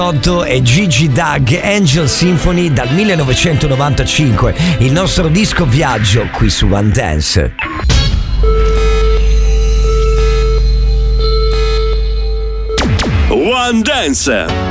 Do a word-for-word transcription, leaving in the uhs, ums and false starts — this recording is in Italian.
e Gigi Doug, Angel Symphony dal millenovecentonovantacinque, il nostro disco viaggio qui su One Dance. One Dance